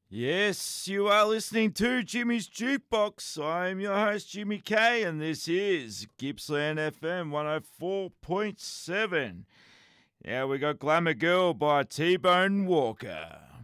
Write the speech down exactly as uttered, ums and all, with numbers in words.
Yes, you are listening to Jimmy's Jukebox. I'm your host, Jimmy K, and this is Gippsland F M one oh four point seven. Yeah, we got Glamour Girl by T-Bone Walker.